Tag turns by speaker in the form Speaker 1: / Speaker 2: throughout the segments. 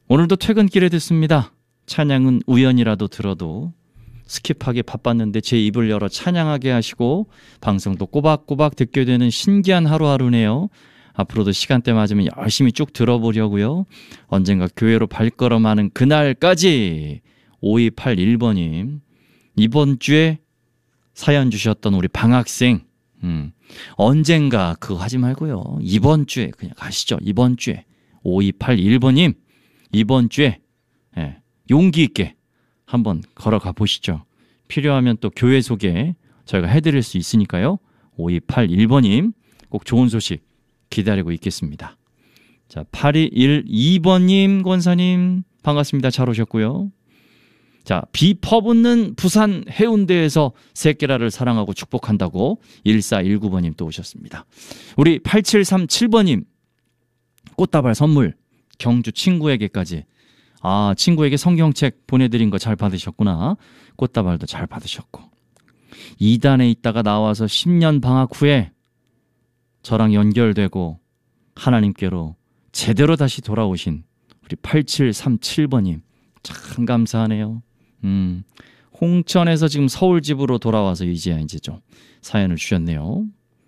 Speaker 1: 오늘도 퇴근길에 듣습니다. 찬양은 우연이라도 들어도 스킵하기 바빴는데 제 입을 열어 찬양하게 하시고 방송도 꼬박꼬박 듣게 되는 신기한 하루하루네요. 앞으로도 시간대 맞으면 열심히 쭉 들어보려고요. 언젠가 교회로 발걸음하는 그날까지. 5281번님, 이번 주에 사연 주셨던 우리 방학생, 언젠가 그거 하지 말고요. 이번 주에 그냥 가시죠. 이번 주에. 5281번님, 이번 주에 용기 있게 한번 걸어가 보시죠. 필요하면 또 교회 소개 저희가 해드릴 수 있으니까요. 5281번님, 꼭 좋은 소식 기다리고 있겠습니다. 자, 8212번님, 권사님 반갑습니다. 잘 오셨고요. 자, 비 퍼붓는 부산 해운대에서 새끼라를 사랑하고 축복한다고 1419번님 또 오셨습니다. 우리 8737번님, 꽃다발 선물 경주 친구에게까지. 아, 친구에게 성경책 보내드린 거 잘 받으셨구나. 꽃다발도 잘 받으셨고. 2단에 있다가 나와서 10년 방학 후에 저랑 연결되고 하나님께로 제대로 다시 돌아오신 우리 8737번님 참 감사하네요. 홍천에서 지금 서울 집으로 돌아와서 이제 좀 사연을 주셨네요.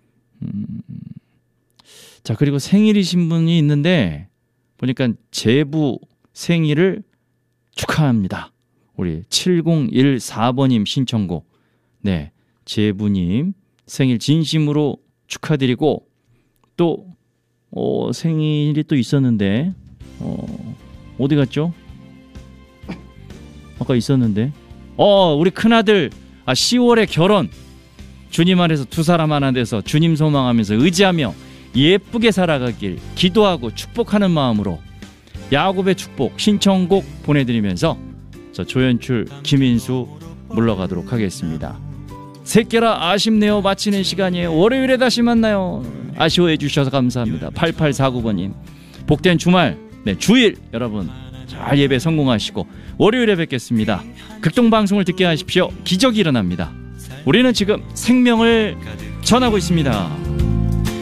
Speaker 1: 자, 그리고 생일이신 분이 있는데 보니까 제부 생일을 축하합니다. 우리 7014번님 신청곡. 네, 제부님 생일 진심으로 축하드리고, 또 생일이 또 있었는데 어디 갔죠? 아까 있었는데 우리 큰아들 10월에 결혼. 주님 안에서 두 사람 하나 돼서 주님 소망하면서 의지하며 예쁘게 살아가길 기도하고 축복하는 마음으로 야곱의 축복 신청곡 보내드리면서 저 조연출 김인수 물러가도록 하겠습니다. 새끼라 아쉽네요. 마치는 시간이에요. 월요일에 다시 만나요. 아쉬워해 주셔서 감사합니다. 8849번님 복된 주말, 네, 주일 여러분 잘 예배 성공하시고 월요일에 뵙겠습니다. 극동방송을 듣게 하십시오. 기적이 일어납니다. 우리는 지금 생명을 전하고 있습니다.